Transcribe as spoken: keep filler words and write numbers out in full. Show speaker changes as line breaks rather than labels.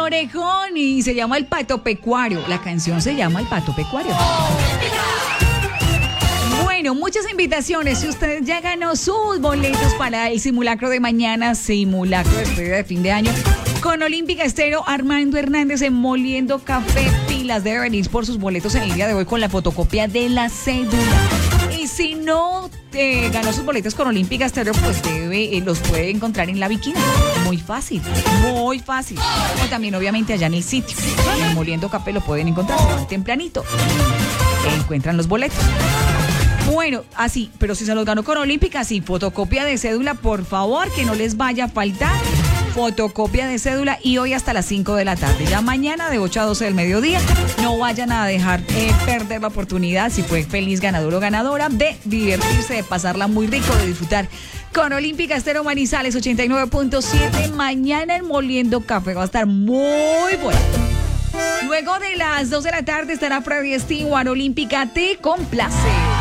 Orejón y se llama El Pato Pecuario. La canción se llama El Pato Pecuario. Bueno, muchas invitaciones. Si usted ya ganó sus boletos para el simulacro de mañana, simulacro de despedida de fin de año, con Olímpica Estéreo, Armando Hernández en Moliendo Café, pilas, debe venir por sus boletos en el día de hoy con la fotocopia de la cédula. Y si no eh, ganó sus boletos con Olímpica Estéreo, pues debe, eh, los puede encontrar en la Viquina. Muy fácil, muy fácil. O también, obviamente, allá en el sitio. En Moliendo Café lo pueden encontrar, se van tempranito. Encuentran los boletos. Bueno, así, pero si se los ganó con Olímpica, sí, fotocopia de cédula, por favor, que no les vaya a faltar. Fotocopia de cédula y hoy hasta las cinco de la tarde. Ya mañana de ocho a doce del mediodía. No vayan a dejar eh, perder la oportunidad, si fue feliz ganador o ganadora, de divertirse, de pasarla muy rico, de disfrutar con Olímpica Estéreo Manizales ochenta y nueve punto siete. Mañana en Moliendo Café va a estar muy bueno. Luego de las dos de la tarde estará Freddy Stewart. Olímpica te complace.